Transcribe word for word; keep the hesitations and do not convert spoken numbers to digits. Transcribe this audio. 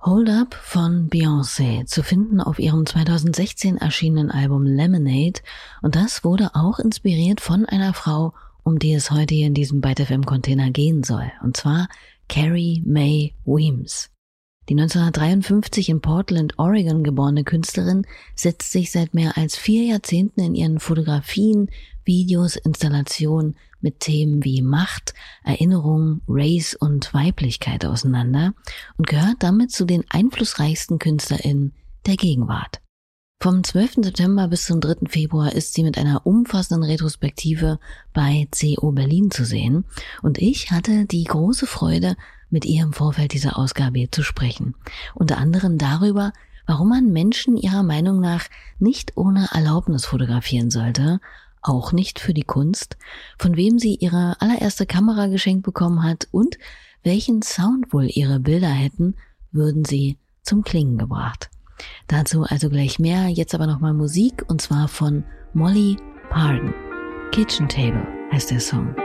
Hold Up von Beyoncé, zu finden auf ihrem zweitausendsechzehn erschienenen Album Lemonade, und das wurde auch inspiriert von einer Frau, um die es heute hier in diesem Byte F M-Container gehen soll, und zwar Carrie Mae Weems. Die neunzehnhundertdreiundfünfzig in Portland, Oregon geborene Künstlerin setzt sich seit mehr als vier Jahrzehnten in ihren Fotografien, Videos, Installationen mit Themen wie Macht, Erinnerung, Race und Weiblichkeit auseinander und gehört damit zu den einflussreichsten KünstlerInnen der Gegenwart. Vom zwölften September bis zum dritten Februar ist sie mit einer umfassenden Retrospektive bei C O Berlin zu sehen, und ich hatte die große Freude, mit ihr im Vorfeld dieser Ausgabe hier zu sprechen. Unter anderem darüber, warum man Menschen ihrer Meinung nach nicht ohne Erlaubnis fotografieren sollte, auch nicht für die Kunst, von wem sie ihre allererste Kamera geschenkt bekommen hat und welchen Sound wohl ihre Bilder hätten, würden sie zum Klingen gebracht. Dazu also gleich mehr, jetzt aber nochmal Musik, und zwar von Molly Pardon. Kitchen Table heißt der Song.